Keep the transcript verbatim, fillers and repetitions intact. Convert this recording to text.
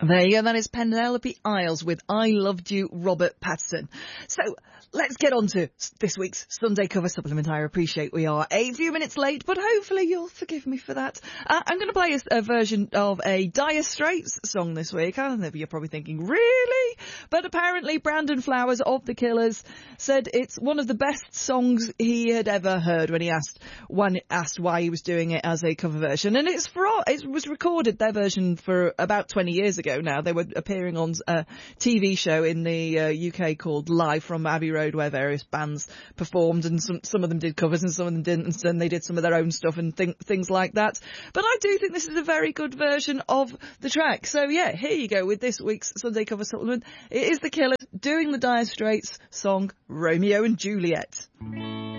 There you go, that is Penelope Isles with I Loved You, Robert Patterson. So, let's get on to this week's Sunday Cover Supplement. I appreciate we are a few minutes late, but hopefully you'll forgive me for that. Uh, I'm going to play a, a version of a Dire Straits song this week. I don't know if you're probably thinking, really? But apparently Brandon Flowers of The Killers said it's one of the best songs he had ever heard when he asked when asked why he was doing it as a cover version. And it's for it was recorded, their version, for about twenty years ago now. They were appearing on a T V show in the uh, U K called Live from Abbey Road, where various bands performed, and some some of them did covers and some of them didn't, and then they did some of their own stuff and th- things like that. But I do think this is a very good version of the track. So yeah, here you go with this week's Sunday Cover Supplement. It is The Killers doing the Dire Straits song Romeo and Juliet.